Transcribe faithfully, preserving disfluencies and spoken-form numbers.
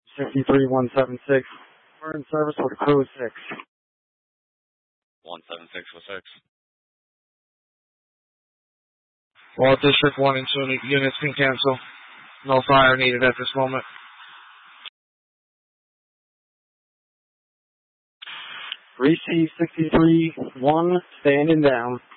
sixty-three one seven six. We're in service with crew six. one seven six with six. All District one and two units can cancel. No fire needed at this moment. Receive sixty-three one, standing down.